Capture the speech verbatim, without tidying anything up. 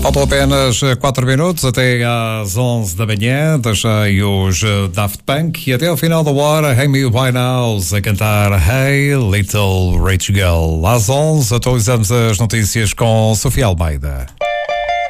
Faltam apenas quatro minutos até às onze da manhã. Deixei os Daft Punk e até ao final da hora, Amy Winehouse a cantar Hey Little Rich Girl. Às onze atualizamos as notícias com Sofia Almeida.